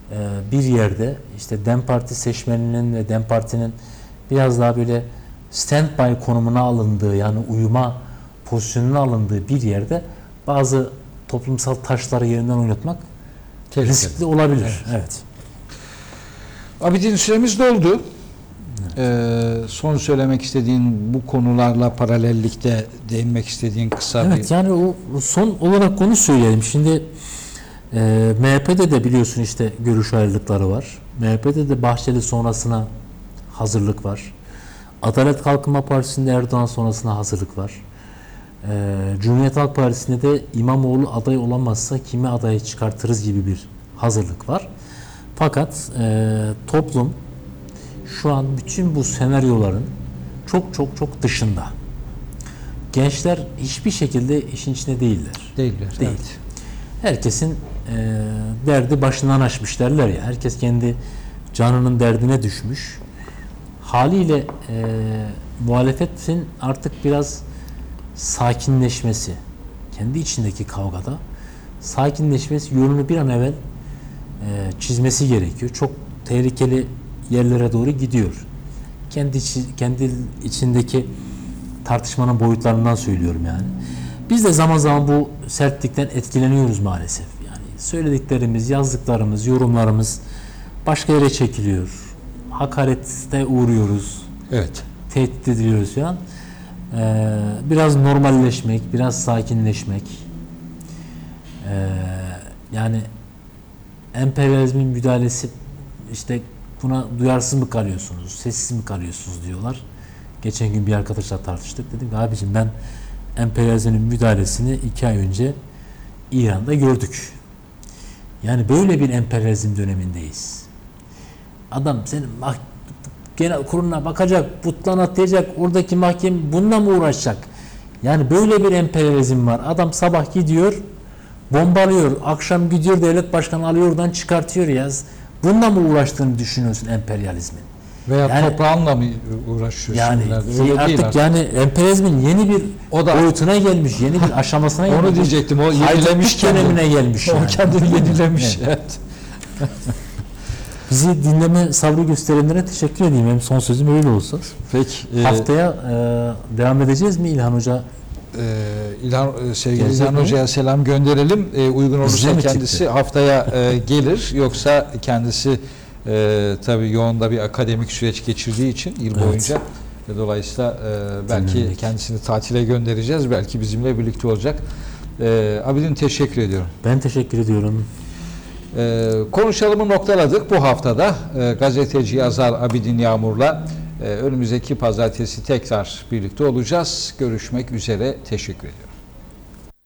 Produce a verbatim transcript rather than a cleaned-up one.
bir yerde işte DEM Parti seçmeninin ve DEM Parti'nin biraz daha böyle standby konumuna alındığı, yani uyuma pozisyonuna alındığı bir yerde bazı toplumsal taşları yerinden oynatmak Tehlikeli. riskli olabilir. Evet. Evet. Abidin, süremiz doldu. Evet. Ee, son söylemek istediğin, bu konularla paralellikte değinmek istediğin kısa evet, bir... yani o son olarak konu söyleyelim. Şimdi e, M H P'de de biliyorsun işte görüş ayrılıkları var. M H P'de de Bahçeli sonrasına hazırlık var. Adalet Kalkınma Partisi'nde Erdoğan sonrasına hazırlık var. E, Cumhuriyet Halk Partisi'nde de İmamoğlu aday olamazsa kimi adayı çıkartırız gibi bir hazırlık var. Fakat e, toplum şu an bütün bu senaryoların çok çok çok dışında. Gençler hiçbir şekilde işin içinde değiller. Değiller. Değil. Evet. Herkesin e, derdi başından aşmış derler ya. Herkes kendi canının derdine düşmüş. Haliyle e, muhalefetin artık biraz sakinleşmesi, kendi içindeki kavgada sakinleşmesi, yolunu bir an evvel e, çizmesi gerekiyor. Çok tehlikeli yerlere doğru gidiyor. Kendi içi, kendi içindeki tartışmanın boyutlarından söylüyorum yani. Biz de zaman zaman bu sertlikten etkileniyoruz maalesef. Yani söylediklerimiz, yazdıklarımız, yorumlarımız başka yere çekiliyor. Hakarete uğruyoruz. Evet. Tehdit ediliyoruz falan. Ee, biraz normalleşmek, biraz sakinleşmek. Ee, yani emperyalizmin müdahalesi, işte buna duyarsız mı kalıyorsunuz, sessiz mi kalıyorsunuz diyorlar. Geçen gün bir arkadaşla tartıştık. Dedim ki abicim, ben emperyalizmin müdahalesini iki ay önce İran'da gördük. Yani böyle bir emperyalizm dönemindeyiz. Adam senin genel kuruluna bakacak, butlan atlayacak, oradaki mahkeme bununla mı uğraşacak? Yani böyle bir emperyalizm var. Adam sabah gidiyor, bombalıyor, akşam gidiyor devlet başkanı alıyor, oradan çıkartıyor ya. Bununla mı uğraştığını düşünüyorsun emperyalizmin? Veya yani, toprağınla mı uğraşıyorsun? Yani öyle artık, artık yani emperyalizmin yeni bir o da, boyutuna gelmiş, yeni bir aşamasına gelmiş. Onu diyecektim. O yenilemiş dönemine gelmiş. O yani. kendini yenilemiş. Evet. Bizi dinleme sabrı gösterenlere teşekkür edeyim. Hem son sözüm öyle olsun. Peki. E, Haftaya e, devam edeceğiz mi İlhan Hoca? E, İlhan, sevgili Gelecek İlhan mi? Hoca'ya selam gönderelim. E, uygun Bizde olursa mi kendisi çıktı? haftaya e, gelir. Yoksa kendisi e, tabii yoğun da bir akademik süreç geçirdiği için yıl Evet. boyunca. Ve dolayısıyla e, belki Dinlemek. kendisini tatile göndereceğiz. Belki bizimle birlikte olacak. E, Abidin, teşekkür ediyorum. Ben teşekkür ediyorum. Ee, konuşalımı noktaladık bu haftada. Ee, gazeteci yazar Abidin Yağmur'la e, önümüzdeki pazartesi tekrar birlikte olacağız. Görüşmek üzere. Teşekkür ediyorum.